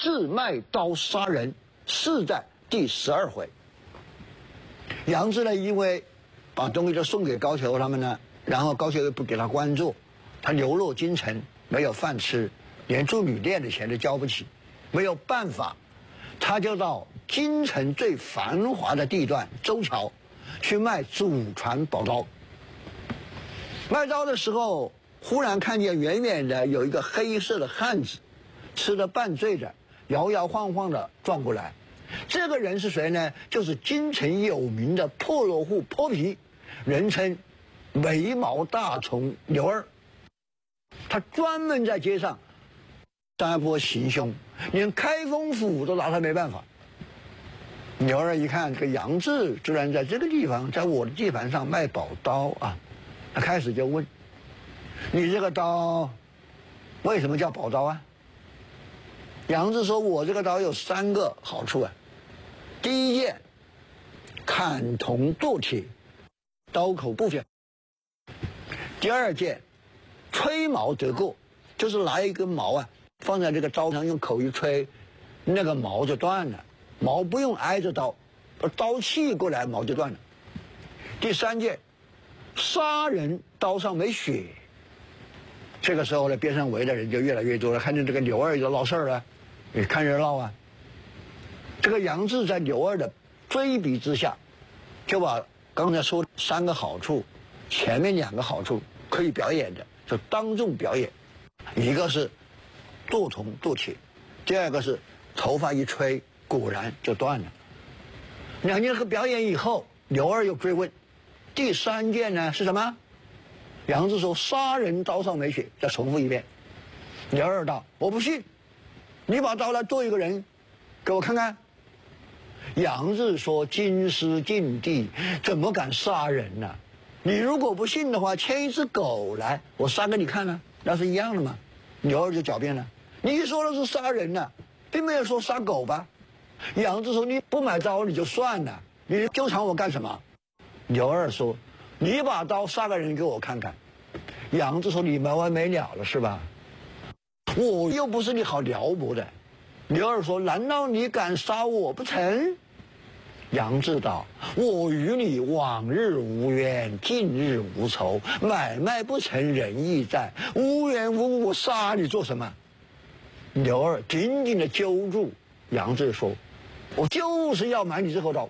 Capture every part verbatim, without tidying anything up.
自卖刀杀人，是在第十二回。杨志呢，因为把东西都送给高俅他们呢，然后高俅又不给他官做，他流落京城，没有饭吃，连住旅店的钱都交不起，没有办法，他就到京城最繁华的地段周桥去卖祖传宝刀。卖刀的时候，忽然看见远远的有一个黑色的汉子，吃得半醉的，摇摇晃晃的撞过来。这个人是谁呢？就是京城有名的破落户泼皮，人称眉毛大虫刘二。他专门在街上张一波行凶，连开封府都拿他没办法。刘二一看这个杨志居然在这个地方，在我的地盘上卖宝刀啊，他开始就问：你这个刀为什么叫宝刀啊？杨志说：我这个刀有三个好处啊。第一件，砍铜剁铁，刀口不响；第二件，吹毛得过，就是拿一根毛啊放在这个刀上，用口一吹，那个毛就断了，毛不用挨着刀，刀气过来毛就断了。第三件，杀人刀上没血。这个时候呢，边上围的人就越来越多了，看见这个刘二就闹事儿了，也看热闹啊。这个杨志在刘二的追逼之下，就把刚才说的三个好处，前面两个好处可以表演的，就当众表演。一个是剁铜剁铁，第二个是头发一吹，果然就断了。两件个表演以后，刘二又追问，第三件呢是什么？杨志说：杀人刀上没血。再重复一遍。刘二道：我不信，你把刀来剁一个人，给我看看。杨志说：京师禁地，怎么敢杀人呢、啊？你如果不信的话，牵一只狗来，我杀给你看呢、啊，那是一样的嘛。刘二就狡辩了：你说的是杀人呢、啊，并没有说杀狗吧？杨志说：你不买刀你就算了，你纠缠我干什么？刘二说：你把刀杀个人给我看看。杨志说：你没完没了了是吧？我又不是你好撩拨的。刘二说：难道你敢杀我不成？杨志道：我与你往日无冤，近日无仇，买卖不成仁义在，无缘无故杀你做什么？刘二紧紧地揪住杨志说：我就是要买你这口刀。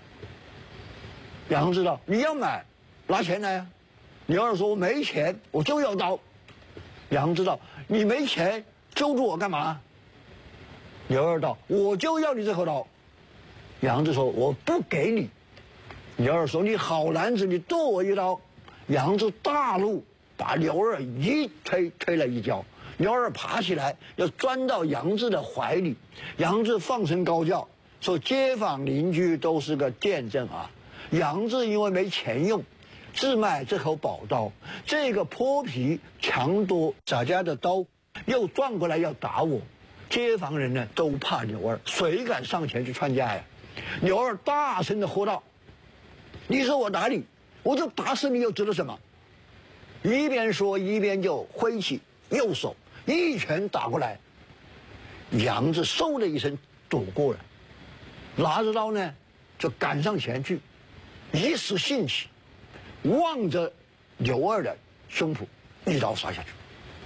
杨志道：你要买，拿钱来啊！刘二说：我没钱，我就要刀。杨志道：你没钱揪住我干嘛？刘二道：我就要你这口刀。杨志说：我不给你。刘二说：你好男子，你剁我一刀。杨志大怒，把刘二一推推了一跤。刘二爬起来要钻到杨志的怀里，杨志放声高叫说：街坊邻居都是个见证啊！杨志因为没钱用，自卖这口宝刀，这个泼皮强夺咱家的刀，又转过来要打我。街坊人呢都怕刘二，谁敢上前去劝架呀？刘二大声的喝道：你说我打你，我就打死你又值得什么？一边说一边就挥起右手一拳打过来。杨志嗖的一声躲过了，拿着刀呢就赶上前去，一时兴起望着刘二的胸脯一刀杀下去，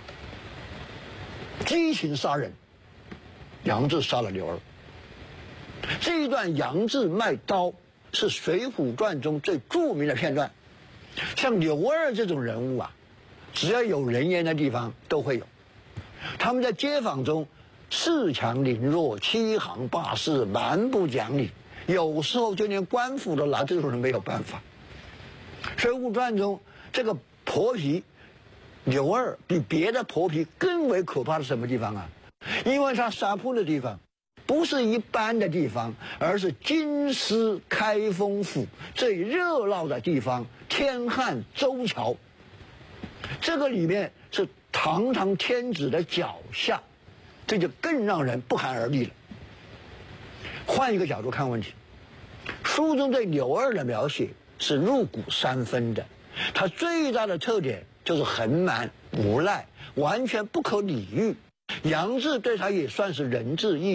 激情杀人。杨志杀了刘二。这一段杨志卖刀是《水浒传》中最著名的片段。像刘二这种人物啊，只要有人烟的地方都会有。他们在街坊中恃强凌弱，欺行霸市，蛮不讲理，有时候就连官府都拿这种人没有办法。《水浒传》中这个泼皮刘二比别的泼皮更为可怕的什么地方啊？因为他杀扑的地方不是一般的地方，而是京师开封府最热闹的地方——天汉周桥。这个里面是堂堂天子的脚下，这就更让人不寒而栗了。换一个角度看问题，书中对刘二的描写是入骨三分的。他最大的特点就是横蛮无赖，完全不可理喻。杨志对他也算是仁至义